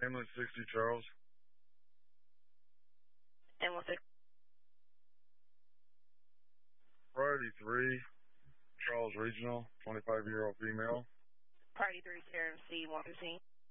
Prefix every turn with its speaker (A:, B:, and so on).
A: Ambulance 60 Charles.
B: Ambulance 60.
A: Priority 3, Charles Regional, 25-year-old female.
B: Priority 3, Karen C. 115.